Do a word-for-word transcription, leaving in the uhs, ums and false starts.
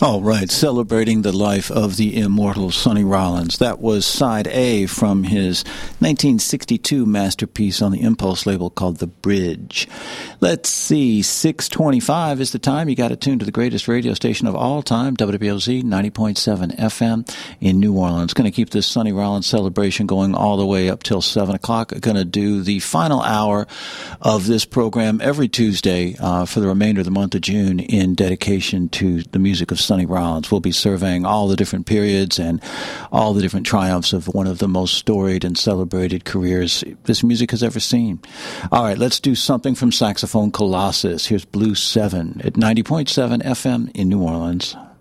All right, celebrating the life of the immortal Sonny Rollins. That was side A from his nineteen sixty-two masterpiece on the Impulse label called The Bridge. Let's see, six twenty-five is the time. You got to tune to the greatest radio station of all time, W W L Z ninety point seven F M in New Orleans. Going to keep this Sonny Rollins celebration going all the way up till seven o'clock. Going to do the final hour of this program every Tuesday uh, for the remainder of the month of June in dedication to the music of Sonny Rollins. We'll be surveying all the different periods and all the different triumphs of one of the most storied and celebrated careers this music has ever seen. All right, let's do something from Saxophone Colossus. Here's Blue seven at ninety point seven F M in New Orleans.